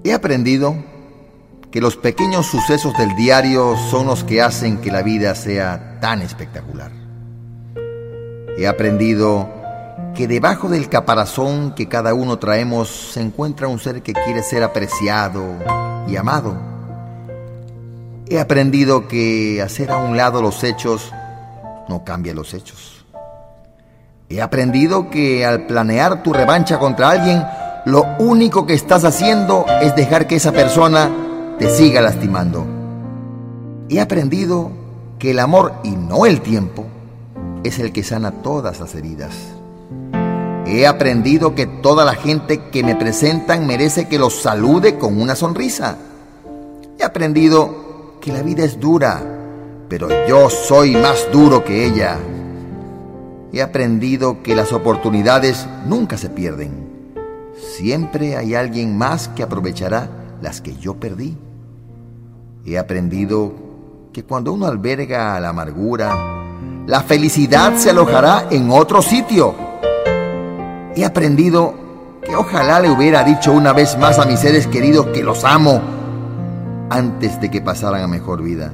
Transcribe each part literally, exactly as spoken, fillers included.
He aprendido que los pequeños sucesos del diario son los que hacen que la vida sea tan espectacular. He aprendido que debajo del caparazón que cada uno traemos se encuentra un ser que quiere ser apreciado y amado. He aprendido que hacer a un lado los hechos no cambia los hechos. He aprendido que al planear tu revancha contra alguien, lo único que estás haciendo es dejar que esa persona te siga lastimando. He aprendido que el amor y no el tiempo es el que sana todas las heridas. He aprendido que toda la gente que me presentan merece que los salude con una sonrisa. He aprendido que la vida es dura, pero yo soy más duro que ella. He aprendido que las oportunidades nunca se pierden. Siempre hay alguien más que aprovechará las que yo perdí. He aprendido que cuando uno alberga la amargura, la felicidad se alojará en otro sitio. He aprendido que ojalá le hubiera dicho una vez más a mis seres queridos que los amo antes de que pasaran a mejor vida.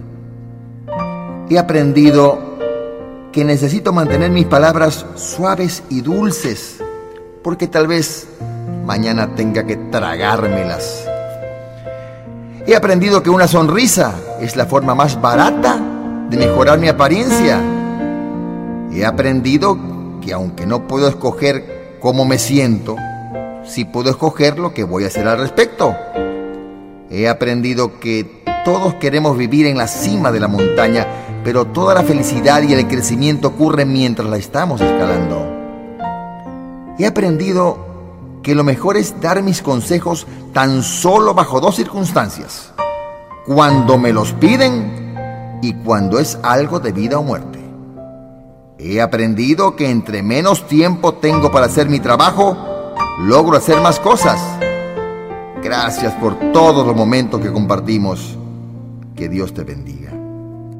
He aprendido que necesito mantener mis palabras suaves y dulces, porque tal vez mañana tenga que tragármelas. He aprendido que una sonrisa es la forma más barata de mejorar mi apariencia. He aprendido que aunque no puedo escoger cómo me siento, sí puedo escoger lo que voy a hacer al respecto. He aprendido que todos queremos vivir en la cima de la montaña, pero toda la felicidad y el crecimiento ocurren mientras la estamos escalando. He aprendido que lo mejor es dar mis consejos tan solo bajo dos circunstancias: cuando me los piden y cuando es algo de vida o muerte. He aprendido que entre menos tiempo tengo para hacer mi trabajo, logro hacer más cosas. Gracias por todos los momentos que compartimos. Que Dios te bendiga.